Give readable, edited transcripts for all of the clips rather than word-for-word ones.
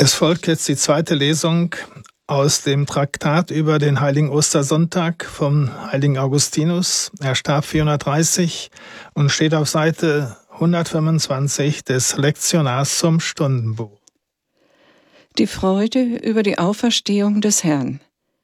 Es folgt jetzt die zweite Lesung aus dem Traktat über den Heiligen Ostersonntag vom Heiligen Augustinus. Er starb 430 und steht auf Seite 125 des Lektionars zum Stundenbuch. Die Freude über die Auferstehung des Herrn.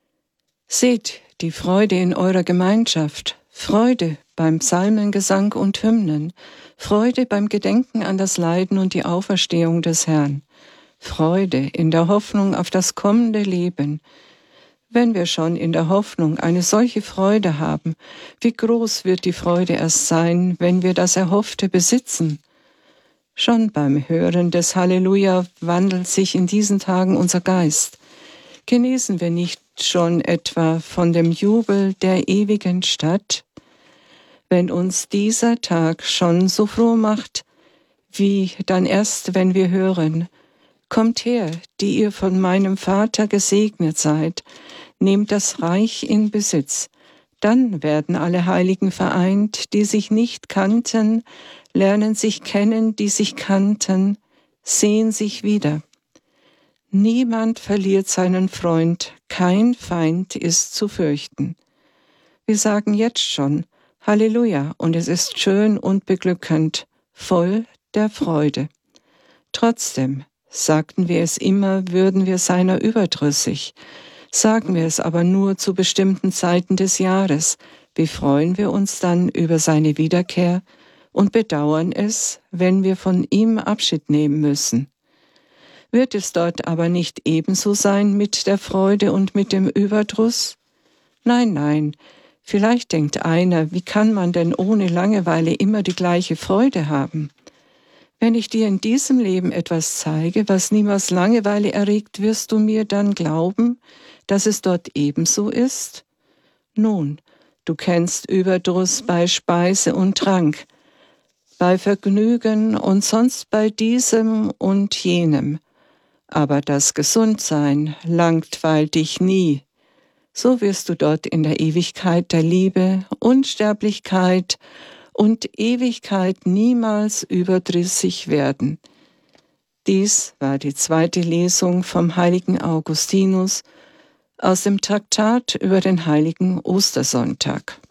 Seht die Freude in eurer Gemeinschaft, Freude beim Psalmengesang und Hymnen, Freude beim Gedenken an das Leiden und die Auferstehung des Herrn, Freude in der Hoffnung auf das kommende Leben. Wenn wir schon in der Hoffnung eine solche Freude haben, wie groß wird die Freude erst sein, wenn wir das Erhoffte besitzen? Schon beim Hören des Halleluja wandelt sich in diesen Tagen unser Geist. Genießen wir nicht schon etwa von dem Jubel der ewigen Stadt? Wenn uns dieser Tag schon so froh macht, wie dann erst, wenn wir hören: Kommt her, die ihr von meinem Vater gesegnet seid, nehmt das Reich in Besitz. Dann werden alle Heiligen vereint, die sich nicht kannten, lernen sich kennen, die sich kannten, sehen sich wieder. Niemand verliert seinen Freund, kein Feind ist zu fürchten. Wir sagen jetzt schon Halleluja, und es ist schön und beglückend, voll der Freude. Trotzdem, sagten wir es immer, würden wir seiner überdrüssig. Sagen wir es aber nur zu bestimmten Zeiten des Jahres, wie freuen wir uns dann über seine Wiederkehr und bedauern es, wenn wir von ihm Abschied nehmen müssen. Wird es dort aber nicht ebenso sein mit der Freude und mit dem Überdruss? Nein, vielleicht denkt einer, wie kann man denn ohne Langeweile immer die gleiche Freude haben? Wenn ich dir in diesem Leben etwas zeige, was niemals Langeweile erregt, wirst du mir dann glauben, dass es dort ebenso ist? Nun, du kennst Überdruss bei Speise und Trank, bei Vergnügen und sonst bei diesem und jenem. Aber das Gesundsein langweilt dich nie. So wirst du dort in der Ewigkeit der Liebe, Unsterblichkeit und Ewigkeit niemals überdrüssig werden. Dies war die zweite Lesung vom heiligen Augustinus aus dem Traktat über den heiligen Ostersonntag.